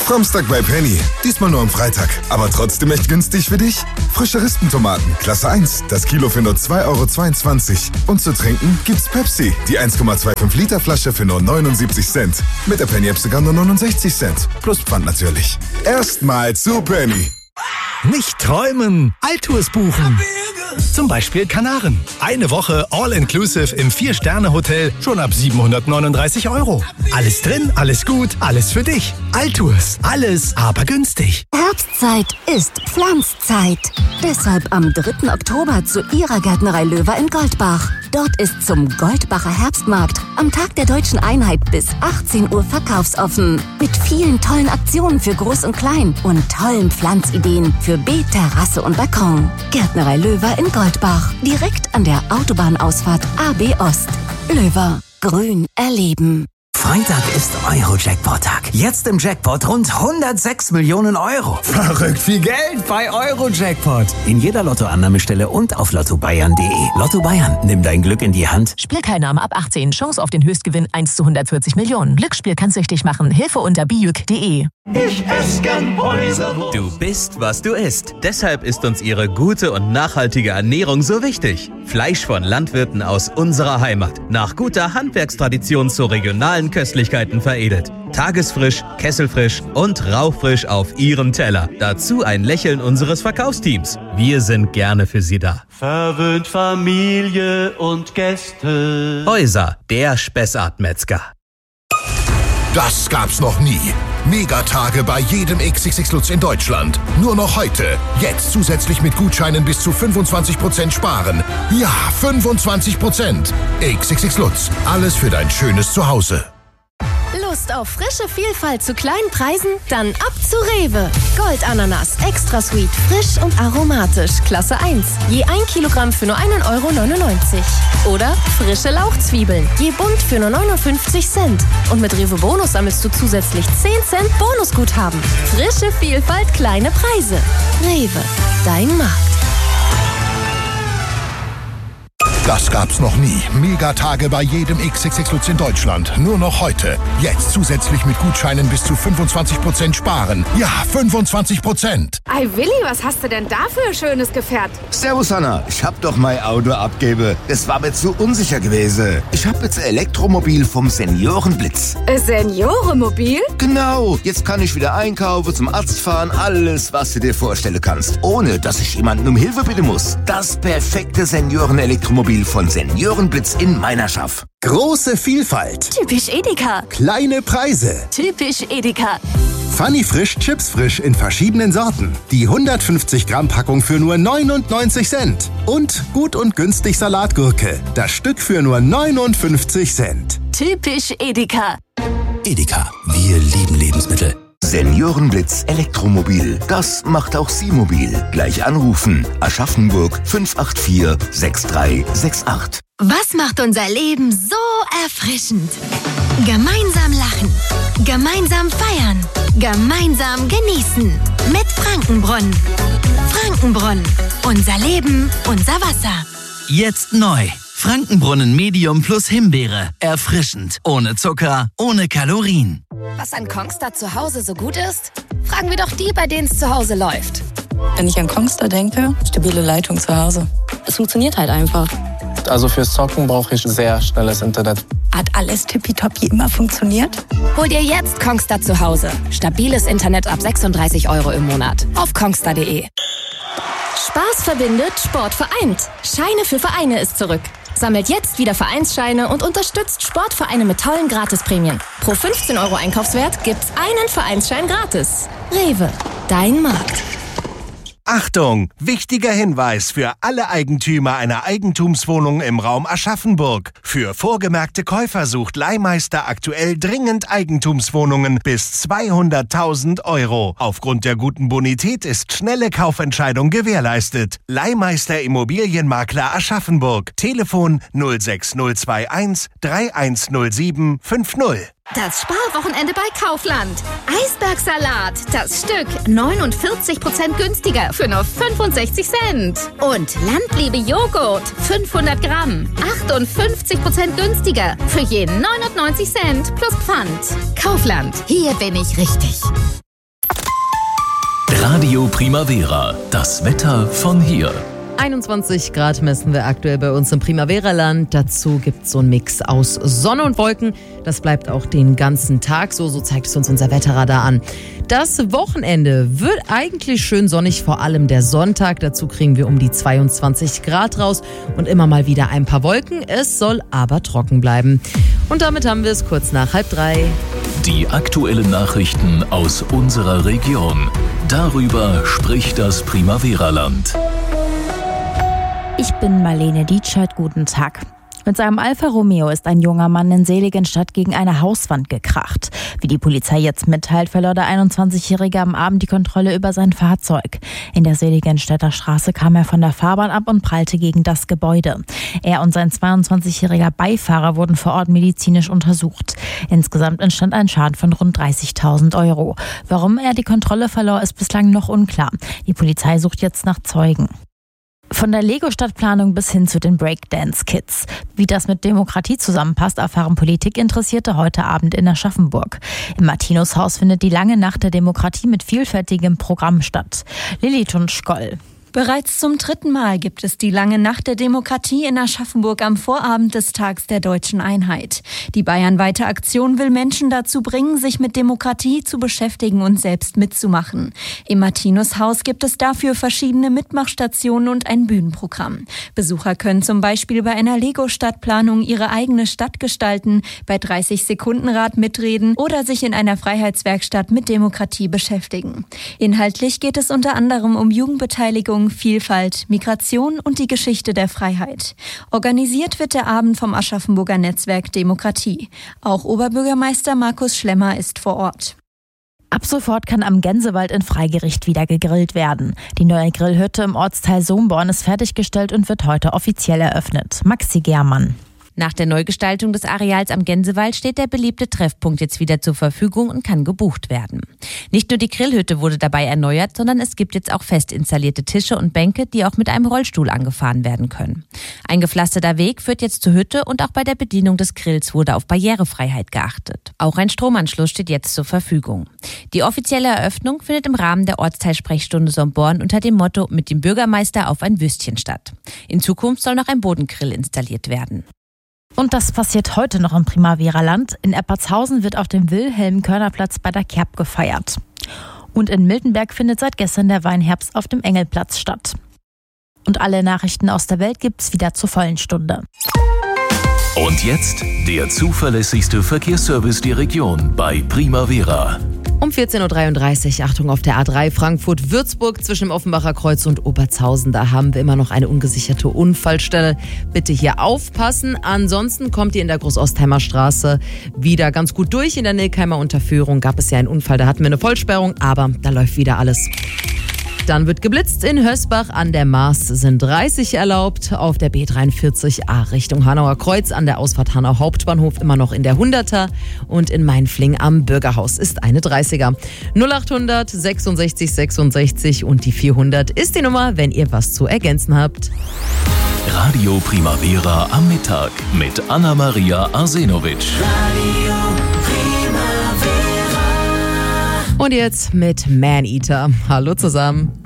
Samstag bei Penny. Diesmal nur am Freitag. Aber trotzdem echt günstig für dich. Frische Rispentomaten, Klasse 1. Das Kilo für nur 2,22 €. Und zu trinken gibt's Pepsi. Die 1,25 Liter Flasche für nur 79 Cent. Mit der Penny-App sogar nur 69 Cent. Plus Pfand natürlich. Erstmal zu Penny. Nicht träumen, Altours buchen. Zum Beispiel Kanaren. Eine Woche All-Inclusive im 4-Sterne-Hotel schon ab 739 €. Alles drin, alles gut, alles für dich. Altours, alles aber günstig. Herbstzeit ist Pflanzzeit. Deshalb am 3. Oktober zu Ihrer Gärtnerei Löwer in Goldbach. Dort ist zum Goldbacher Herbstmarkt am Tag der Deutschen Einheit bis 18 Uhr verkaufsoffen. Mit vielen tollen Aktionen für Groß und Klein und tollen Pflanzideen für Beet, Terrasse und Balkon. Gärtnerei Löwer in Goldbach. Direkt an der Autobahnausfahrt AB Ost. Löwer. Grün erleben. Freitag ist Euro-Jackpot-Tag. Jetzt im Jackpot rund 106 Millionen €. Verrückt viel Geld bei Euro-Jackpot. In jeder Lottoannahmestelle und auf lottobayern.de. Lotto Bayern, nimm dein Glück in die Hand. Spielteilnahme ab 18. Chance auf den Höchstgewinn 1 zu 140 Millionen. Glücksspiel kann süchtig machen. Hilfe unter bijuk.de. Ich esse gern Häuserwurst. Du bist, was du isst. Deshalb ist uns ihre gute und nachhaltige Ernährung so wichtig. Fleisch von Landwirten aus unserer Heimat. Nach guter Handwerkstradition zu regionalen Köstlichkeiten veredelt. Tagesfrisch, kesselfrisch und rauchfrisch auf Ihrem Teller. Dazu ein Lächeln unseres Verkaufsteams. Wir sind gerne für Sie da. Verwöhnt Familie und Gäste. Häuser, der Spessart-Metzger. Das gab's noch nie. Megatage bei jedem XXX Lutz in Deutschland. Nur noch heute. Jetzt zusätzlich mit Gutscheinen bis zu 25% sparen. Ja, 25%. XXX Lutz. Alles für dein schönes Zuhause. Lust auf frische Vielfalt zu kleinen Preisen? Dann ab zu Rewe. Goldananas, extra sweet, frisch und aromatisch, Klasse 1. Je 1 Kilogramm für nur 1,99 € Oder frische Lauchzwiebeln, je bunt für nur 59 Cent. Und mit Rewe Bonus sammelst du zusätzlich 10 Cent Bonusguthaben. Frische Vielfalt, kleine Preise. Rewe, dein Markt. Das gab's noch nie. Megatage bei jedem XXX Lutz in Deutschland. Nur noch heute. Jetzt zusätzlich mit Gutscheinen bis zu 25% sparen. Ja, 25%. Ei Willi, was hast du denn da für ein schönes Gefährt? Servus Anna, ich hab doch mein Auto abgebe. Das war mir zu unsicher gewesen. Ich hab jetzt ein Elektromobil vom Seniorenblitz. Seniorenmobil? Genau, jetzt kann ich wieder einkaufen, zum Arzt fahren, alles, was du dir vorstellen kannst. Ohne, dass ich jemanden um Hilfe bitten muss. Das perfekte Senioren-Elektromobil von Seniorenblitz in Meinerschaft. Große Vielfalt. Typisch Edeka. Kleine Preise. Typisch Edeka. Funny Frisch, Chips Frisch in verschiedenen Sorten. Die 150 Gramm Packung für nur 99 Cent. Und gut und günstig Salatgurke. Das Stück für nur 59 Cent. Typisch Edeka. Edeka, wir lieben Lebensmittel. Seniorenblitz Elektromobil. Das macht auch Sie mobil. Gleich anrufen. Aschaffenburg 584 6368. Was macht unser Leben so erfrischend? Gemeinsam lachen. Gemeinsam feiern. Gemeinsam genießen. Mit Frankenbrunnen. Frankenbrunnen. Unser Leben, unser Wasser. Jetzt neu. Frankenbrunnen Medium plus Himbeere. Erfrischend. Ohne Zucker, ohne Kalorien. Was an Kongstar zu Hause so gut ist? Fragen wir doch die, bei denen es zu Hause läuft. Wenn ich an Kongstar denke, stabile Leitung zu Hause. Es funktioniert halt einfach. Also fürs Zocken brauche ich sehr schnelles Internet. Hat alles tippitoppi immer funktioniert? Hol dir jetzt Kongstar zu Hause. Stabiles Internet ab 36 € im Monat. Auf kongstar.de. Spaß verbindet, Sport vereint. Scheine für Vereine ist zurück. Sammelt jetzt wieder Vereinsscheine und unterstützt Sportvereine mit tollen Gratisprämien. Pro 15 € Einkaufswert gibt's einen Vereinsschein gratis. Rewe, dein Markt. Achtung! Wichtiger Hinweis für alle Eigentümer einer Eigentumswohnung im Raum Aschaffenburg. Für vorgemerkte Käufer sucht Leihmeister aktuell dringend Eigentumswohnungen bis 200.000 €. Aufgrund der guten Bonität ist schnelle Kaufentscheidung gewährleistet. Leihmeister Immobilienmakler Aschaffenburg. Telefon 06021 3107 50. Das Sparwochenende bei Kaufland. Eisbergsalat, das Stück 49% günstiger für nur 65 Cent. Und Landliebe Joghurt, 500 Gramm, 58% günstiger für je 99 Cent plus Pfand. Kaufland, hier bin ich richtig. Radio Primavera, das Wetter von hier. 21 Grad messen wir aktuell bei uns im Primavera-Land. Dazu gibt es so einen Mix aus Sonne und Wolken. Das bleibt auch den ganzen Tag so zeigt es uns unser Wetterradar an. Das Wochenende wird eigentlich schön sonnig, vor allem der Sonntag. Dazu kriegen wir um die 22 Grad raus und immer mal wieder ein paar Wolken. Es soll aber trocken bleiben. Und damit haben wir es kurz nach 2:30. Die aktuellen Nachrichten aus unserer Region. Darüber spricht das Primavera-Land. Ich bin Marlene Dietschert, guten Tag. Mit seinem Alfa Romeo ist ein junger Mann in Seligenstadt gegen eine Hauswand gekracht. Wie die Polizei jetzt mitteilt, verlor der 21-Jährige am Abend die Kontrolle über sein Fahrzeug. In der Seligenstädter Straße kam er von der Fahrbahn ab und prallte gegen das Gebäude. Er und sein 22-jähriger Beifahrer wurden vor Ort medizinisch untersucht. Insgesamt entstand ein Schaden von rund 30.000 Euro. Warum er die Kontrolle verlor, ist bislang noch unklar. Die Polizei sucht jetzt nach Zeugen. Von der Lego-Stadtplanung bis hin zu den Breakdance-Kids. Wie das mit Demokratie zusammenpasst, erfahren Politikinteressierte heute Abend in Aschaffenburg. Im Martinushaus findet die lange Nacht der Demokratie mit vielfältigem Programm statt. Lilithun Scholl. Bereits zum 3. Mal gibt es die lange Nacht der Demokratie in Aschaffenburg am Vorabend des Tags der Deutschen Einheit. Die bayernweite Aktion will Menschen dazu bringen, sich mit Demokratie zu beschäftigen und selbst mitzumachen. Im Martinushaus gibt es dafür verschiedene Mitmachstationen und ein Bühnenprogramm. Besucher können zum Beispiel bei einer Lego-Stadtplanung ihre eigene Stadt gestalten, bei 30-Sekunden-Rad mitreden oder sich in einer Freiheitswerkstatt mit Demokratie beschäftigen. Inhaltlich geht es unter anderem um Jugendbeteiligung, Vielfalt, Migration und die Geschichte der Freiheit. Organisiert wird der Abend vom Aschaffenburger Netzwerk Demokratie. Auch Oberbürgermeister Markus Schlemmer ist vor Ort. Ab sofort kann am Gänsewald in Freigericht wieder gegrillt werden. Die neue Grillhütte im Ortsteil Sohnborn ist fertiggestellt und wird heute offiziell eröffnet. Maxi Germann. Nach der Neugestaltung des Areals am Gänsewald steht der beliebte Treffpunkt jetzt wieder zur Verfügung und kann gebucht werden. Nicht nur die Grillhütte wurde dabei erneuert, sondern es gibt jetzt auch fest installierte Tische und Bänke, die auch mit einem Rollstuhl angefahren werden können. Ein gepflasterter Weg führt jetzt zur Hütte und auch bei der Bedienung des Grills wurde auf Barrierefreiheit geachtet. Auch ein Stromanschluss steht jetzt zur Verfügung. Die offizielle Eröffnung findet im Rahmen der Ortsteilsprechstunde Somborn unter dem Motto „Mit dem Bürgermeister auf ein Würstchen" statt. In Zukunft soll noch ein Bodengrill installiert werden. Und das passiert heute noch im Primavera-Land. In Eppertshausen wird auf dem Wilhelm-Körner-Platz bei der Kerb gefeiert. Und in Miltenberg findet seit gestern der Weinherbst auf dem Engelplatz statt. Und alle Nachrichten aus der Welt gibt's wieder zur vollen Stunde. Und jetzt der zuverlässigste Verkehrsservice der Region bei Primavera. Um 14.33 Uhr, Achtung auf der A3 Frankfurt-Würzburg zwischen dem Offenbacher Kreuz und Obertshausen. Da haben wir immer noch eine ungesicherte Unfallstelle. Bitte hier aufpassen. Ansonsten kommt ihr in der Großostheimer Straße wieder ganz gut durch. In der Nilkheimer Unterführung gab es ja einen Unfall, da hatten wir eine Vollsperrung, aber da läuft wieder alles. Dann wird geblitzt in Hösbach an der Maas sind 30 erlaubt. Auf der B43A Richtung Hanauer Kreuz an der Ausfahrt Hanau Hauptbahnhof immer noch in der 100er. Und in Mainfling am Bürgerhaus ist eine 30er. 0800 66 66 und die 400 ist die Nummer, wenn ihr was zu ergänzen habt. Radio Primavera am Mittag mit Anna-Maria Arsenovic. Und jetzt mit Man Eater. Hallo zusammen.